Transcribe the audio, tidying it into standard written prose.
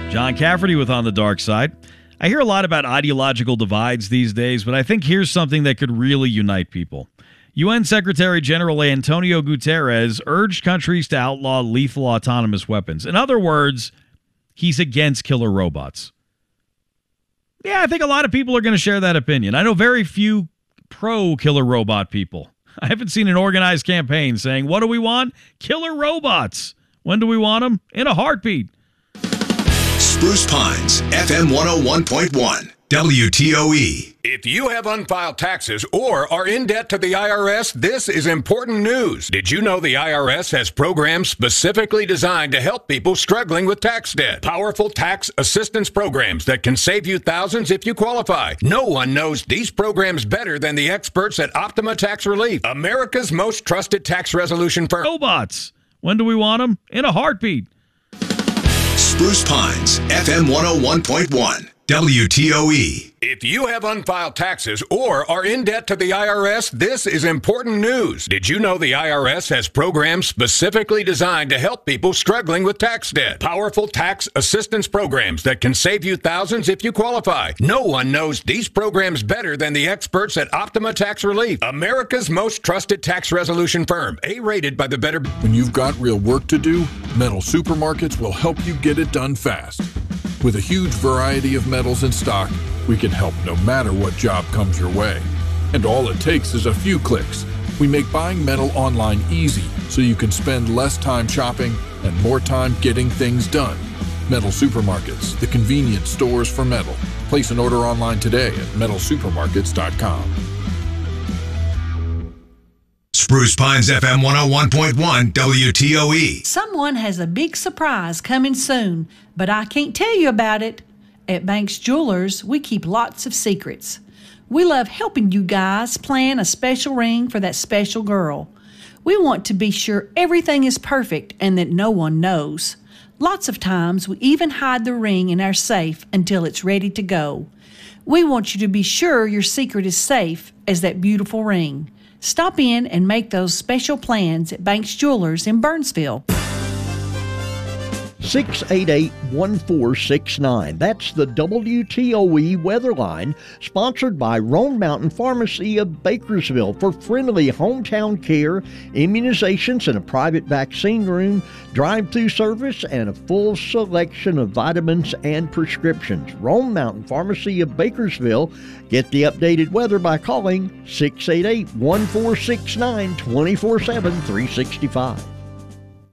John Cafferty with On the Dark Side. I hear a lot about ideological divides these days, but I think here's something that could really unite people. UN Secretary General Antonio Guterres urged countries to outlaw lethal autonomous weapons. In other words, he's against killer robots. Yeah, I think a lot of people are going to share that opinion. I know very few pro-killer robot people. I haven't seen an organized campaign saying, what do we want? Killer robots. When do we want them? In a heartbeat. Spruce Pines, FM 101.1, WTOE. If you have unfiled taxes or are in debt to the IRS, this is important news. Did you know the IRS has programs specifically designed to help people struggling with tax debt? Powerful tax assistance programs that can save you thousands if you qualify. No one knows these programs better than the experts at Optima Tax Relief, America's most trusted tax resolution firm. Robots. When do we want them? In a heartbeat. Spruce Pines, FM 101.1, WTOE. If you have unfiled taxes or are in debt to the IRS, this is important news. Did you know the IRS has programs specifically designed to help people struggling with tax debt? Powerful tax assistance programs that can save you thousands if you qualify. No one knows these programs better than the experts at Optima Tax Relief, America's most trusted tax resolution firm, A-rated by the Better. When you've got real work to do, Metal Supermarkets will help you get it done fast. With a huge variety of metals in stock, we can help no matter what job comes your way. And all it takes is a few clicks. We make buying metal online easy so you can spend less time shopping and more time getting things done. Metal Supermarkets, the convenience stores for metal. Place an order online today at metalsupermarkets.com. Spruce Pines, FM 101.1, WTOE. Someone has a big surprise coming soon, but I can't tell you about it. At Banks Jewelers, we keep lots of secrets. We love helping you guys plan a special ring for that special girl. We want to be sure everything is perfect and that no one knows. Lots of times, we even hide the ring in our safe until it's ready to go. We want you to be sure your secret is safe as that beautiful ring. Stop in and make those special plans at Banks Jewelers in Burnsville. 688-1469. That's the WTOE weather line, sponsored by Roan Mountain Pharmacy of Bakersville for friendly hometown care, immunizations and a private vaccine room, drive-through service, and a full selection of vitamins and prescriptions. Roan Mountain Pharmacy of Bakersville. Get the updated weather by calling 688-1469 24/7 365.